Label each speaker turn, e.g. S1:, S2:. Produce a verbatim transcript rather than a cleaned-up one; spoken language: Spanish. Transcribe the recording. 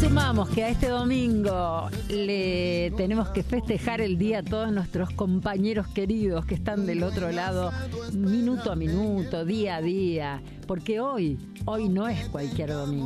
S1: Sumamos que a este domingo le tenemos que festejar el día a todos nuestros compañeros queridos que están del otro lado, minuto a minuto, día a día, porque hoy, hoy no es cualquier domingo.